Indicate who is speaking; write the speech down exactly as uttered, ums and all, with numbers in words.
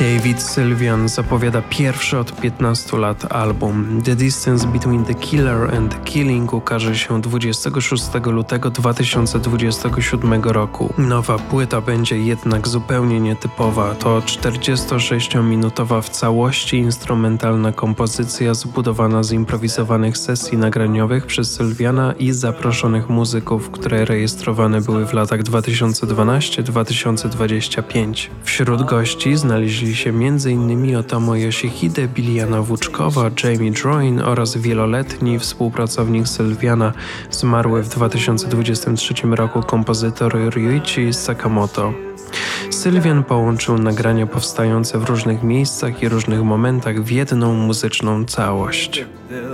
Speaker 1: David Sylvian zapowiada pierwszy od piętnastu lat album. The Distance Between the Killer and the Killing ukaże się dwudziestego szóstego lutego dwa tysiące dwudziestego siódmego roku. Nowa płyta będzie jednak zupełnie nietypowa. To czterdziestosześciominutowa w całości instrumentalna kompozycja zbudowana z improwizowanych sesji nagraniowych przez Sylviana i zaproszonych muzyków, które rejestrowane były w latach dwa tysiące dwunastym do dwa tysiące dwudziestego piątego. Wśród gości znaleźli się między innymi Otomo Yoshihide, Biliana Wuczkowa, Jamie Droin oraz wieloletni współpracownik Sylviana, zmarły w dwa tysiące dwudziestym trzecim roku kompozytor Ryuichi Sakamoto. Sylvian połączył nagrania powstające w różnych miejscach i różnych momentach w jedną muzyczną całość.